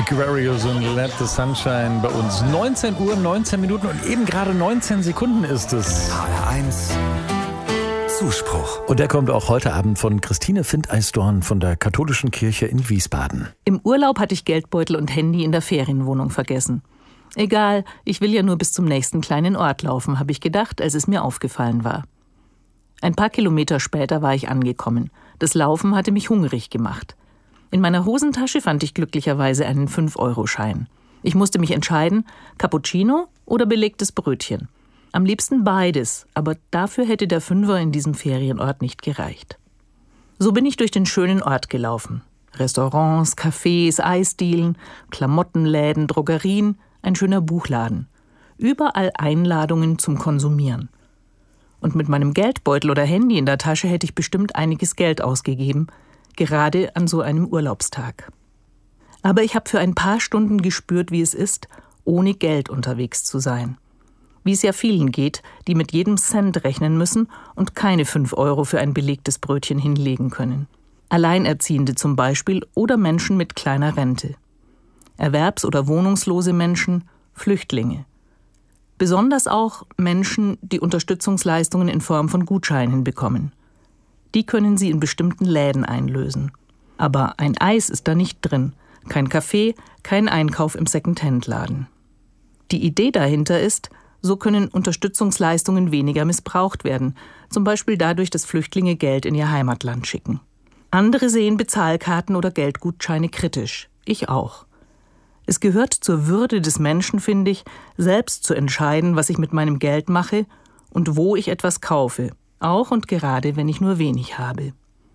Aquarius und Let the Sunshine bei uns. 19 Uhr, 19 Minuten und eben gerade 19 Sekunden ist es. HR1 Zuspruch. Und der kommt auch heute Abend von Christine Findeisdorn von der Katholischen Kirche in Wiesbaden. Im Urlaub hatte ich Geldbeutel und Handy in der Ferienwohnung vergessen. Egal, ich will ja nur bis zum nächsten kleinen Ort laufen, habe ich gedacht, als es mir aufgefallen war. Ein paar Kilometer später war ich angekommen. Das Laufen hatte mich hungrig gemacht. In meiner Hosentasche fand ich glücklicherweise einen 5-Euro-Schein. Ich musste mich entscheiden, Cappuccino oder belegtes Brötchen. Am liebsten beides, aber dafür hätte der Fünfer in diesem Ferienort nicht gereicht. So bin ich durch den schönen Ort gelaufen. Restaurants, Cafés, Eisdielen, Klamottenläden, Drogerien, ein schöner Buchladen. Überall Einladungen zum Konsumieren. Und mit meinem Geldbeutel oder Handy in der Tasche hätte ich bestimmt einiges Geld ausgegeben, gerade an so einem Urlaubstag. Aber ich habe für ein paar Stunden gespürt, wie es ist, ohne Geld unterwegs zu sein. Wie es ja vielen geht, die mit jedem Cent rechnen müssen und keine 5 Euro für ein belegtes Brötchen hinlegen können. Alleinerziehende zum Beispiel oder Menschen mit kleiner Rente. Erwerbs- oder wohnungslose Menschen, Flüchtlinge. Besonders auch Menschen, die Unterstützungsleistungen in Form von Gutscheinen bekommen. Die können sie in bestimmten Läden einlösen. Aber ein Eis ist da nicht drin, kein Kaffee, kein Einkauf im Second-Hand-Laden. Die Idee dahinter ist, so können Unterstützungsleistungen weniger missbraucht werden, zum Beispiel dadurch, dass Flüchtlinge Geld in ihr Heimatland schicken. Andere sehen Bezahlkarten oder Geldgutscheine kritisch. Ich auch. Es gehört zur Würde des Menschen, finde ich, selbst zu entscheiden, was ich mit meinem Geld mache und wo ich etwas kaufe, auch und gerade, wenn ich nur wenig habe.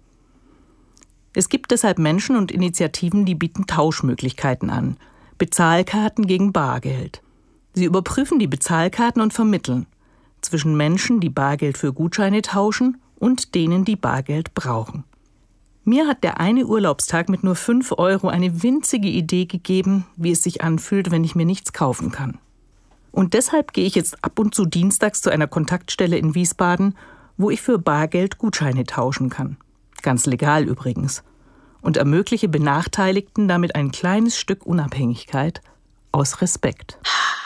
Es gibt deshalb Menschen und Initiativen, die bieten Tauschmöglichkeiten an. Bezahlkarten gegen Bargeld. Sie überprüfen die Bezahlkarten und vermitteln zwischen Menschen, die Bargeld für Gutscheine tauschen und denen, die Bargeld brauchen. Mir hat der eine Urlaubstag mit nur 5 Euro eine winzige Idee gegeben, wie es sich anfühlt, wenn ich mir nichts kaufen kann. Und deshalb gehe ich jetzt ab und zu dienstags zu einer Kontaktstelle in Wiesbaden, wo ich für Bargeld Gutscheine tauschen kann. Ganz legal übrigens. Und ermögliche Benachteiligten damit ein kleines Stück Unabhängigkeit aus Respekt.